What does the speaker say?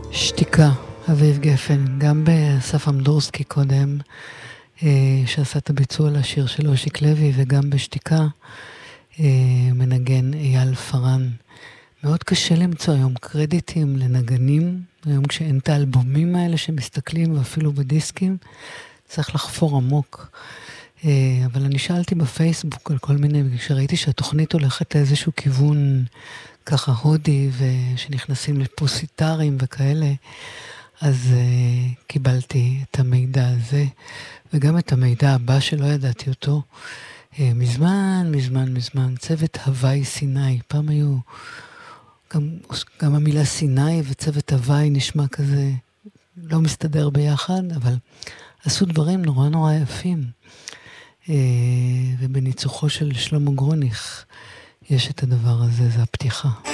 שתיקה, אביב גפן, גם באסף אמדורסקי קודם, שעשה את הביצוע לשיר של אושיק לוי, וגם בשתיקה מנגן אייל פרן. מאוד קשה למצוא היום קרדיטים לנגנים, היום כשאין את האלבומים האלה שמסתכלים, ואפילו בדיסקים, צריך לחפור עמוק. אבל אני שאלתי בפייסבוק על כל מיני, כשראיתי שהתוכנית הולכת לאיזשהו כיוון ככה הודי, ושנכנסים לפוסיטרים וכאלה, אז קיבלתי את המידע הזה, וגם את המידע הבא שלא ידעתי אותו, מזמן, צוות הוואי סיני. פעם היו, גם המילה סיני וצוות הוואי נשמע כזה, לא מסתדר ביחד, אבל עשו דברים נורא יפים. ובניצוחו של שלמה גרוניך יש את הדבר הזה, זה הפתיחה.